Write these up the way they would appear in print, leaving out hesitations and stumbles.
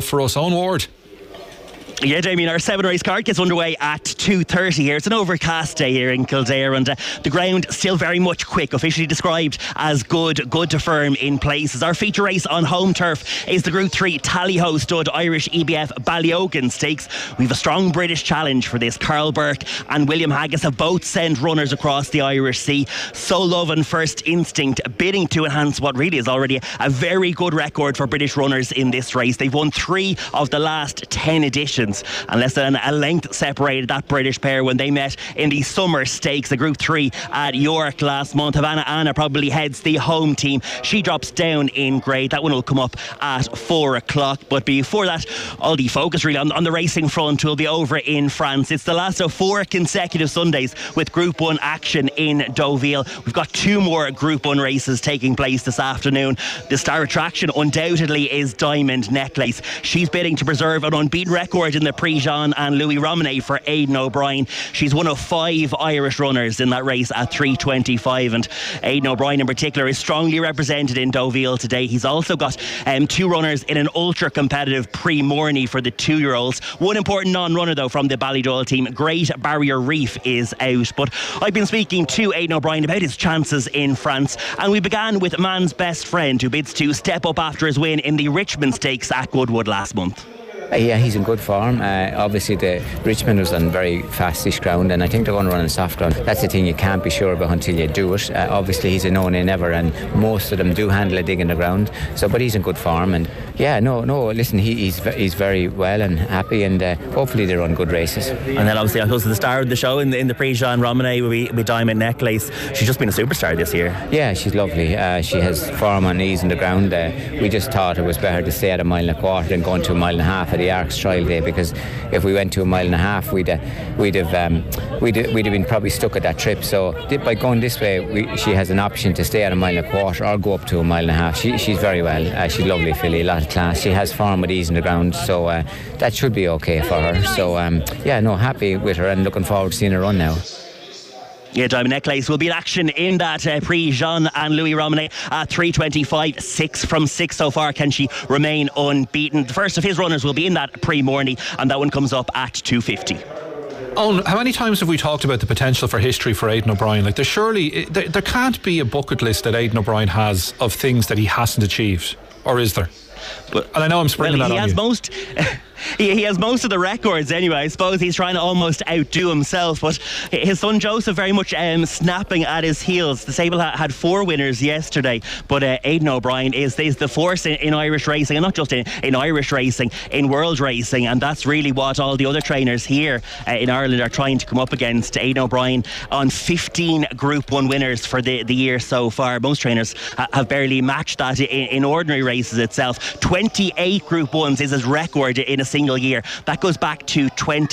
for us. Owen Ward. Yeah, Damien, our 7-race card gets underway at 2:30 here. It's an overcast day here in Kildare, and the ground still very much quick, officially described as good to firm in places. Our feature race on home turf is the Group 3 Tally-Ho Stud Irish EBF Ballyogan Stakes. We've a strong British challenge for this. Carl Burke and William Haggis have both sent runners across the Irish Sea. So Love and First Instinct bidding to enhance what really is already a very good record for British runners in this race. They've won 3 of the last 10 editions, and less than a length separated that British pair when they met in the summer stakes, the Group 3 at York last month. Havana Anna probably heads the home team. She drops down in grade. That one will come up at 4 o'clock. But before that, all the focus really on the racing front will be over in France. It's the last of 4 consecutive Sundays with Group 1 action in Deauville. We've got 2 more Group 1 races taking place this afternoon. The star attraction undoubtedly is Diamond Necklace. She's bidding to preserve an unbeaten record in the Prix Jean and Louis Romanet for Aidan O'Brien. She's one of 5 Irish runners in that race at 3:25, and Aidan O'Brien in particular is strongly represented in Deauville today. He's also got 2 runners in an ultra competitive Prix Morny for the 2-year-olds. One important non-runner though from the Ballydoyle team, Great Barrier Reef, is out. But I've been speaking to Aidan O'Brien about his chances in France, and we began with man's best friend, who bids to step up after his win in the Richmond Stakes at Goodwood last month. Yeah, he's in good form. Obviously, the Richmond was on very fastish ground, and I think they're going to run on soft ground. That's the thing you can't be sure about until you do it. Obviously, he's a no-never, and most of them do handle a dig in the ground. So, but he's in good form, and listen, he's very well and happy, and hopefully they run good races. And then obviously, I suppose the star of the show in the Prix Jean Romanet will be Diamond Necklace. She's just been a superstar this year. Yeah, she's lovely. She has form on ease in the ground. We just thought it was better to stay at 1.25 miles than going to 1.5 miles at the Arcs trial day, because if we went to 1.5 miles, we'd have been probably stuck at that trip. So by going this way, she has an option to stay at 1.25 miles or go up to 1.5 miles. She's very well. She's a lovely filly, a lot of class. She has form with ease in the ground, so that should be okay for her. So happy with her and looking forward to seeing her run now. Yeah, Diamond Necklace will be in action in that Prix Jean and Louis Romanet at 3:25, 6 from 6 so far. Can she remain unbeaten? The first of his runners will be in that Prix Morny, and that one comes up at 2:50. Owen, how many times have we talked about the potential for history for Aidan O'Brien? Like, there can't be a bucket list that Aidan O'Brien has of things that he hasn't achieved, or is there? And I know I'm springing that on you. He has most of the records anyway. I suppose he's trying to almost outdo himself, but his son Joseph very much snapping at his heels. The Sable had 4 winners yesterday, but Aidan O'Brien is the force in Irish racing, and not just in Irish racing, in world racing, and that's really what all the other trainers here in Ireland are trying to come up against. Aidan O'Brien on 15 Group 1 winners for the year so far. Most trainers have barely matched that in ordinary races itself. 28 Group 1s is his record in a single year. That goes back to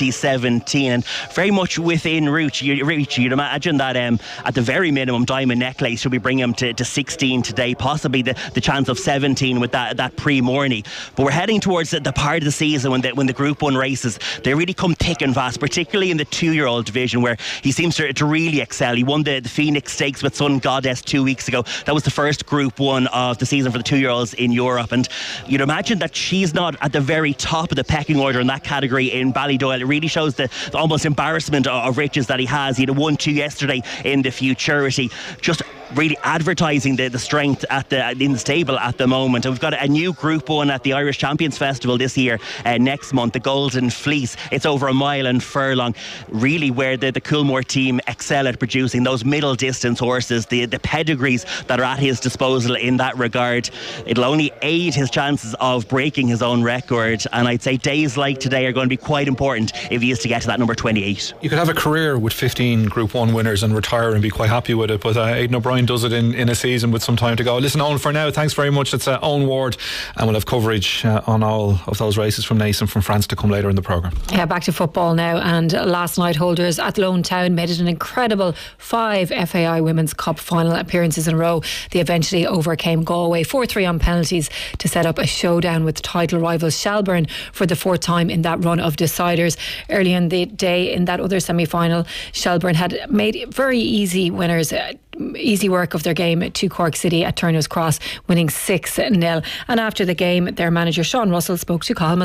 2017, and very much within reach. You'd imagine that at the very minimum, Diamond Necklace should be bringing him to 16 today, possibly the chance of 17 with that Prix Morny. But we're heading towards the part of the season when the Group 1 races, they really come thick and fast, particularly in the 2-year-old division, where he seems to really excel. He won the Phoenix Stakes with Sun Goddess 2 weeks ago. That was the first Group 1 of the season for the 2-year-olds in Europe, and you'd imagine that she's not at the very top of the pecking order in that category in Ballydoyle. It really shows the almost embarrassment of riches that he has. He had a 1-2 yesterday in the Futurity. Just really advertising the strength in the stable at the moment. And we've got a new Group 1 at the Irish Champions Festival this year, next month, the Golden Fleece. It's over 1 mile and furlong, really where the Coolmore team excel at producing those middle distance horses, the pedigrees that are at his disposal in that regard. It'll only aid his chances of breaking his own record, and I'd say days like today are going to be quite important if he is to get to that number 28. You could have a career with 15 Group 1 winners and retire and be quite happy with it, but Aidan O'Brien does it in a season with some time to go. Listen, Owen, for now, thanks very much. It's Owen Ward, and we'll have coverage on all of those races from Naas and from France to come later in the programme. Yeah, back to football now, and last night holders at Lone Town made it an incredible 5 FAI Women's Cup final appearances in a row. They eventually overcame Galway 4-3 on penalties to set up a showdown with title rivals Shelbourne for the 4th time in that run of deciders. Early in the day in that other semi-final, Shelbourne had made very easy winners, easy work of their game to Cork City at Turner's Cross, winning 6-0. And after the game, their manager Sean Russell spoke to Cathal